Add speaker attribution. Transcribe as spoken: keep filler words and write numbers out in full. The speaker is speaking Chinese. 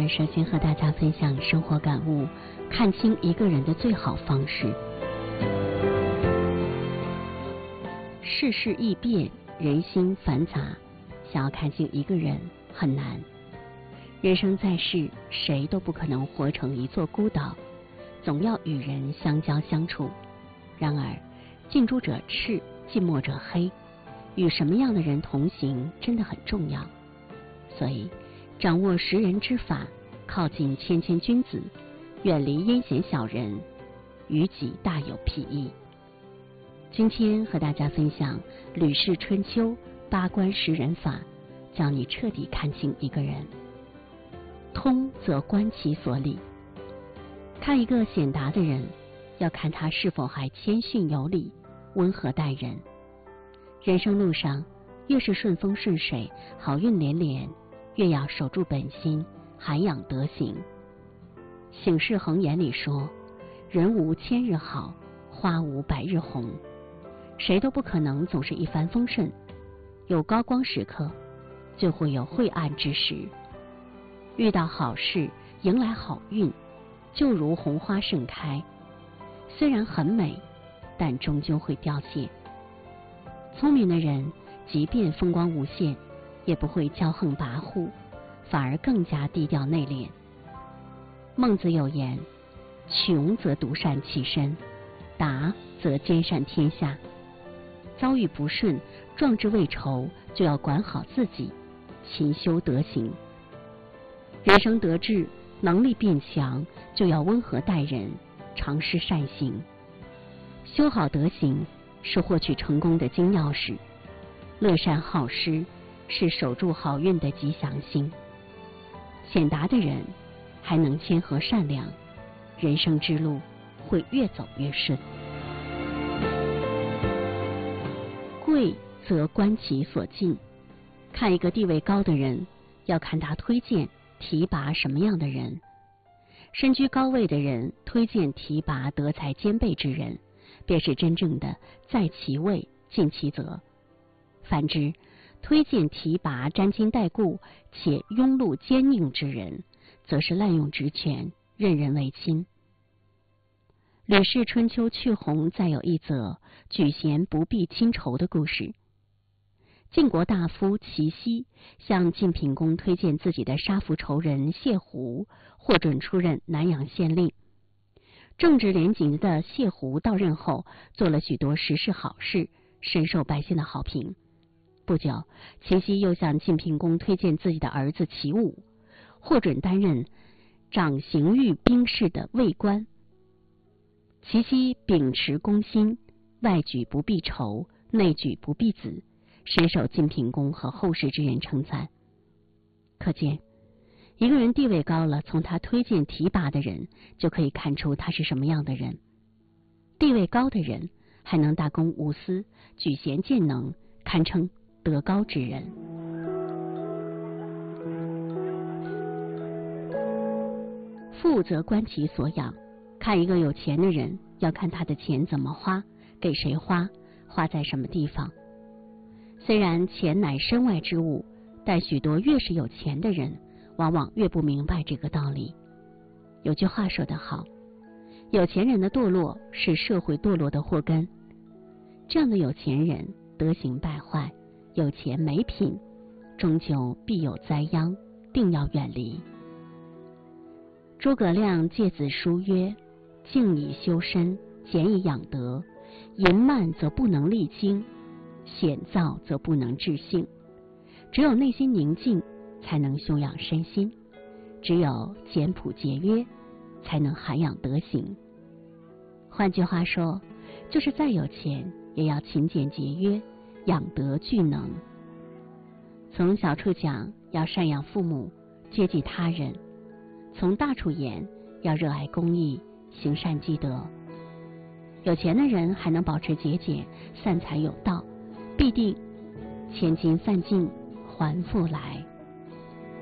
Speaker 1: 们首先和大家分享生活感悟，看清一个人的最好方式。世事易变，人心繁杂，想要看清一个人很难。人生在世，谁都不可能活成一座孤岛，总要与人相交相处。然而近朱者赤，近墨者黑，与什么样的人同行真的很重要。所以掌握识人之法，靠近谦谦君子，远离阴险小人，于己大有裨益。今天和大家分享《吕氏春秋》八关识人法，教你彻底看清一个人。通则观其所理，看一个显达的人，要看他是否还谦逊有礼，温和待人。人生路上，越是顺风顺水，好运连连，越要守住本心，涵养德行。醒世恒言里说，人无千日好，花无百日红。谁都不可能总是一帆风顺，有高光时刻，就会有晦暗之时。遇到好事，迎来好运，就如红花盛开，虽然很美，但终究会凋谢。聪明的人，即便风光无限，也不会骄横跋扈，反而更加低调内敛。孟子有言，穷则独善其身，达则兼善天下。遭遇不顺，壮志未酬，就要管好自己，勤修德行。人生得志，能力变强，就要温和待人，常施善行。修好德行是获取成功的金钥匙，乐善好施是守住好运的吉祥星。显达的人还能谦和善良，人生之路会越走越顺。贵则观其所进，看一个地位高的人，要看他推荐提拔什么样的人。身居高位的人推荐提拔德才兼备之人，便是真正的在其位尽其责。反之，推荐提拔沾亲带故且庸碌奸佞之人，则是滥用职权，任人唯亲。吕氏春秋去红再有一则举贤不避亲仇的故事。晋国大夫祁奚向晋平公推荐自己的杀父仇人谢胡，获准出任南阳县令。正直廉洁的谢胡到任后，做了许多实事好事，深受百姓的好评。不久，祁奚又向晋平公推荐自己的儿子祁武，获准担任掌刑狱兵事的尉官。祁奚秉持公心，外举不避仇，内举不避子，深受晋平公和后世之人称赞。可见一个人地位高了，从他推荐提拔的人就可以看出他是什么样的人。地位高的人还能大公无私，举贤荐能，堪称德高之人。富则观其所养，看一个有钱的人，要看他的钱怎么花，给谁花，花在什么地方。虽然钱乃身外之物，但许多越是有钱的人，往往越不明白这个道理。有句话说得好，有钱人的堕落是社会堕落的祸根。这样的有钱人德行败坏，有钱没品，终究必有灾殃，定要远离。诸葛亮诫子书曰，静以修身，俭以养德，淫慢则不能励精，险躁则不能治性。只有内心宁静，才能修养身心；只有简朴节约，才能涵养德行。换句话说，就是再有钱，也要勤俭节约，养德聚能。从小处讲，要赡养父母，接济他人；从大处言，要热爱公益，行善积德。有钱的人还能保持节俭，散财有道，必定千金散尽还复来。